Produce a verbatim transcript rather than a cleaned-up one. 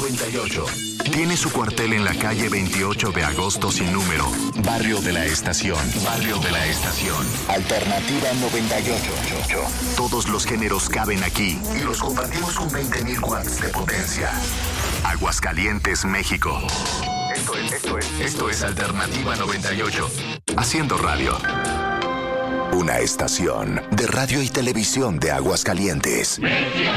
noventa y ocho. Tiene su cuartel en la calle veintiocho de agosto sin número. Barrio de la Estación. Barrio de la Estación. Alternativa noventa y ocho. Todos los géneros caben aquí y los compartimos con veinte mil watts de potencia. Aguascalientes, México. Esto es, esto es, esto es Alternativa noventa y ocho. Haciendo radio. Una estación de radio y televisión de Aguascalientes.